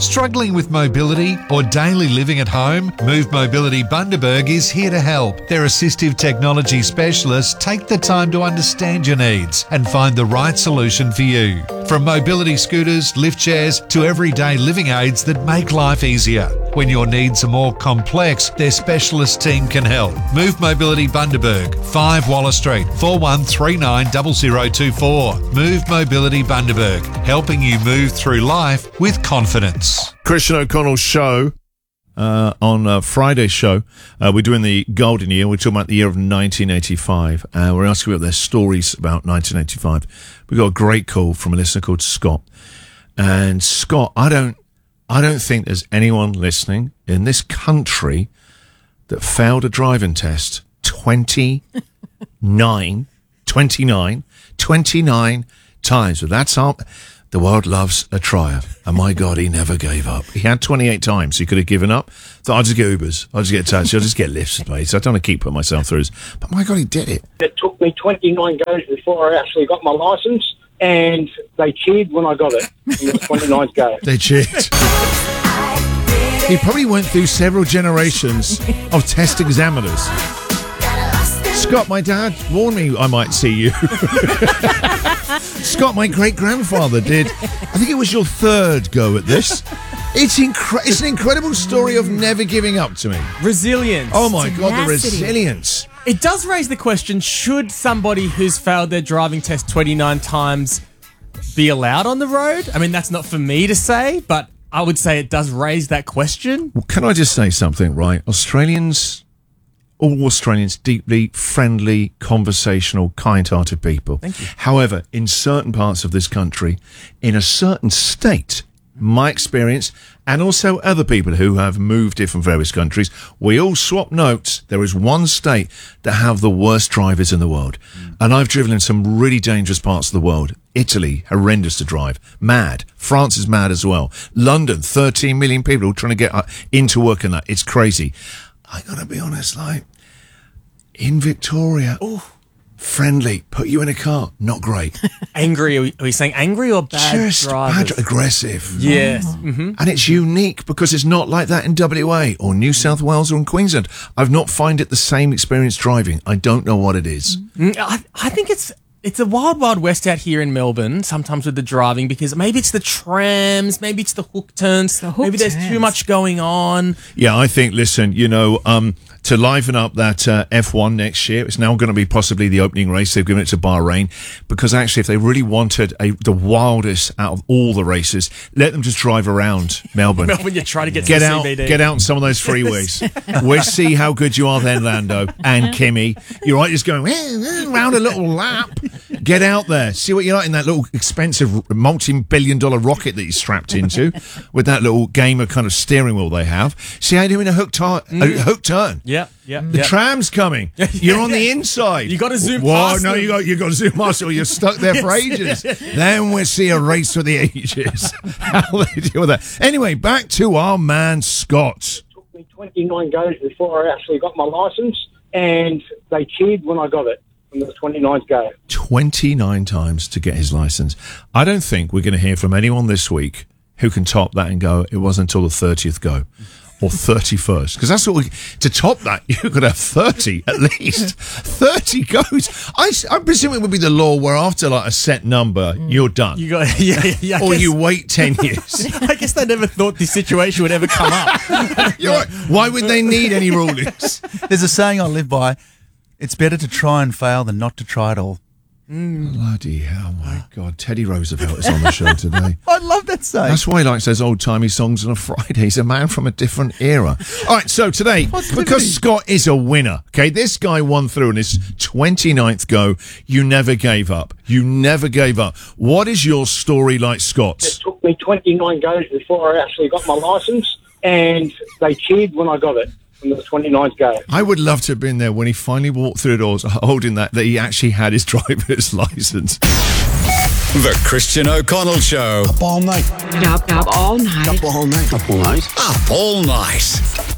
Struggling with mobility or daily living at home? Move Mobility Bundaberg is here to help. Their assistive technology specialists take the time to understand your needs and find the right solution for you. From mobility scooters, lift chairs to everyday living aids that make life easier. When your needs are more complex, their specialist team can help. Move Mobility Bundaberg, 5 Waller Street, 4139 0024. Move Mobility Bundaberg, helping you move through life with confidence. Christian O'Connell's show, on Friday's show, we're doing the golden year. We're talking about the year of 1985. We're asking about their stories about 1985. We got a great call from a listener called Scott. And Scott, I don't think there's anyone listening in this country that failed a driving test 29 times. But that's all. The world loves a trier. And my God, he never gave up. He had 28 times. He could have given up. Thought, I'll just get Ubers. I'll just get taxis. I'll just get lifts, mate. So I don't want to keep putting myself through this. But my God, he did it. It took me 29 goes before I actually got my licence. And they cheered when I got it. It was 29th go. They cheered. He probably went through several generations of test examiners. Scott, my dad warned me I might see you. Scott, my great-grandfather did. I think it was your third go at this. It's an incredible story of never giving up to me. Resilience. Oh, my God, the resilience. It does raise the question, should somebody who's failed their driving test 29 times be allowed on the road? I mean, that's not for me to say, but I would say it does raise that question. Well, can I just say something, right? All Australians, deeply friendly, conversational, kind-hearted people. Thank you. However, in certain parts of this country, in a certain state, my experience, and also other people who have moved here from various countries, we all swap notes. There is one state that have the worst drivers in the world. And I've driven in some really dangerous parts of the world. Italy, horrendous to drive. Mad. France is mad as well. London, 13 million people all trying to get into work in that. It's crazy. I gotta be honest, like, in Victoria, friendly, put you in a car, not great. Angry, are we saying angry or bad Just drivers? bad, aggressive. Yes. Mm-hmm. And it's unique because it's not like that in WA or New South Wales or in Queensland. I've not found it the same experience driving. I don't know what it is. I think it's a wild, wild west out here in Melbourne, sometimes with the driving, because maybe it's the trams, maybe it's the hook turns, maybe there's too much going on. Yeah, I think, listen, to liven up that F1 next year, it's now going to be possibly the opening race. They've given it to Bahrain because actually if they really wanted the wildest out of all the races, let them just drive around Melbourne. Melbourne, you're trying to get Get to out, CBD. Get out on some of those freeways. We'll see how good you are then, Lando and Kimmy. You're right, just going round a little lap. Get out there. See what you're like in that little expensive multi-billion-dollar rocket that you're strapped into with that little gamer kind of steering wheel they have. See how you're doing a hook turn. Yeah. The tram's coming. You're on the inside. You got to zoom Whoa, past no, them. you got to zoom past or you're stuck there for ages. Then we'll see a race for the ages. How they deal with that. Anyway, back to our man Scott. It took me 29 goes before I actually got my licence. And they cheered when I got it. On the 29th go. 29 times to get his license. I don't think we're going to hear from anyone this week who can top that and go, it wasn't until the 30th go or 31st. Because that's what to top that, you could have 30 at least. 30 goes. I presume it would be the law where after like a set number, you're done. You got, yeah. Or you wait 10 years. I guess they never thought this situation would ever come up. You're right. Why would they need any rulings? There's a saying I live by. It's better to try and fail than not to try at all. Bloody hell, my God. Teddy Roosevelt is on the show today. I love that saying. That's why he likes those old-timey songs on a Friday. He's a man from a different era. All right, so today, because Scott is a winner, okay, this guy won through in his 29th go. You never gave up. You never gave up. What is your story like Scott's? It took me 29 goes before I actually got my licence. And they cheered when I got it. The 29th go. I would love to have been there when he finally walked through the doors holding that he actually had his driver's license. The Christian O'Connell Show. Up all night. Up all night. Up all night. Up all night. Up all night.